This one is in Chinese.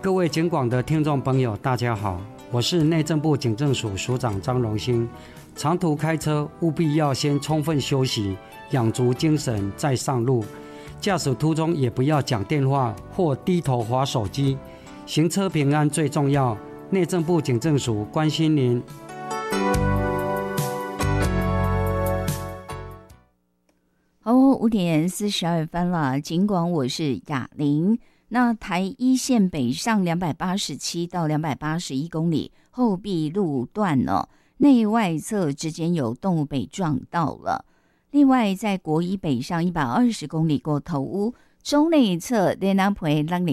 各位警广的听众朋友大家好，我是内政部警政署署长张荣兴。长途开车务必要先充分休息，养足精神再上路。驾驶途中也不要讲电话或低头滑手机，行车平安最重要。内政部警政署关心您。 好，5:42了。警广，我是雅玲。那台一线北上287到281公里后壁路段呢，内外侧之间有动物被撞到了。另外，在国一北上120公里过头屋中内侧连南培让你